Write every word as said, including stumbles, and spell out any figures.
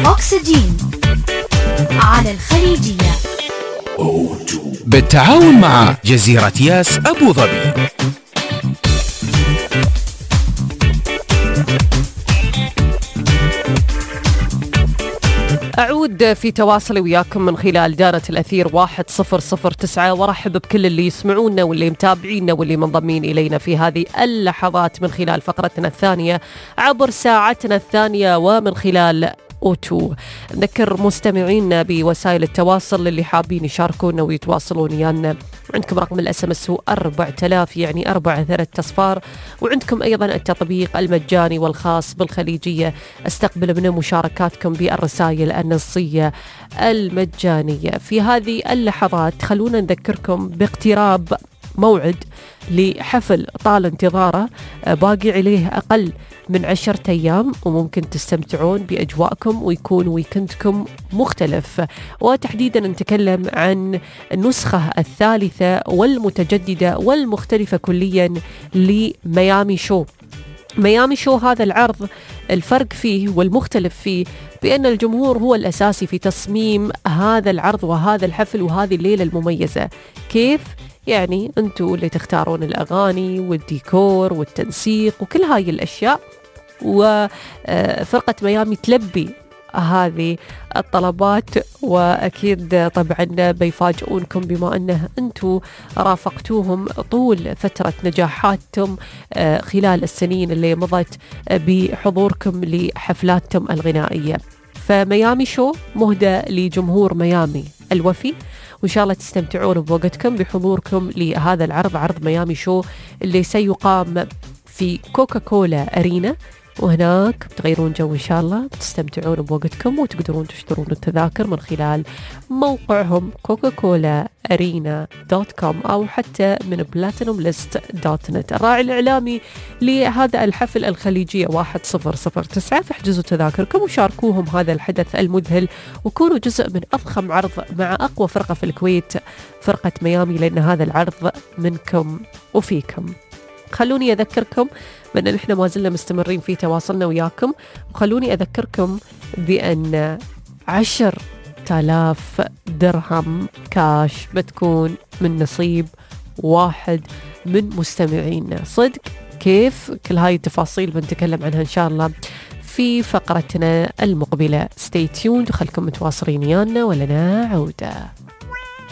أكسجين على الخليجية بالتعاون مع جزيرة ياس أبو ظبي. أعود في تواصلي وياكم من خلال دارة الأثير واحد صفر صفر تسعة، ورحب بكل اللي يسمعونا واللي متابعينا واللي منضمين إلينا في هذه اللحظات من خلال فقرتنا الثانية عبر ساعتنا الثانية ومن خلال أوتو. نذكر مستمعينا بوسائل التواصل اللي حابين يشاركونا ويتواصلون ويانا. عندكم رقم الاس ام اس هو أربعة آلاف يعني أربعة ثلاث أصفار، وعندكم أيضا التطبيق المجاني والخاص بالخليجية. استقبل من مشاركاتكم بالرسائل النصية المجانية. في هذه اللحظات خلونا نذكركم باقتراب موعد لحفل طال انتظاره، باقي عليه أقل من عشرة أيام، وممكن تستمتعون بأجواءكم ويكون ويكندكم مختلف. وتحديدا نتكلم عن النسخة الثالثة والمتجددة والمختلفة كليا لميامي شو. ميامي شو هذا العرض الفرق فيه والمختلف فيه بأن الجمهور هو الأساسي في تصميم هذا العرض وهذا الحفل وهذه الليلة المميزة. كيف؟ يعني أنتوا اللي تختارون الأغاني والديكور والتنسيق وكل هاي الأشياء، وفرقة ميامي تلبي هذه الطلبات. وأكيد طبعا بيفاجئونكم بما أنه أنتوا رافقتوهم طول فترة نجاحاتهم خلال السنين اللي مضت بحضوركم لحفلاتهم الغنائية. فميامي شو مهدى لجمهور ميامي الوفي، وإن شاء الله تستمتعون بوقتكم بحضوركم لهذا العرض، عرض ميامي شو اللي سيقام في كوكا كولا أرينا. وهناك بتغيرون جو إن شاء الله، بتستمتعون بوقتكم وتقدرون تشترون التذاكر من خلال موقعهم كوكا كولا أرينا دوت كوم أو حتى من بلاتينوم ليست دوت نت. الراعي الإعلامي لهذا الحفل الخليجية واحد صفر صفر تسعة، فاحجزوا تذاكركم وشاركوهم هذا الحدث المذهل وكونوا جزء من أضخم عرض مع أقوى فرقة في الكويت، فرقة ميامي، لأن هذا العرض منكم وفيكم. خلوني أذكركم بأن نحن ما زلنا مستمرين في تواصلنا وياكم، وخلوني أذكركم بأن عشر آلاف درهم كاش بتكون من نصيب واحد من مستمعينا. صدق كيف؟ كل هاي التفاصيل بنتكلم عنها إن شاء الله في فقرتنا المقبلة. stay tuned وخلكم متواصلين ويانا ولنا عودة.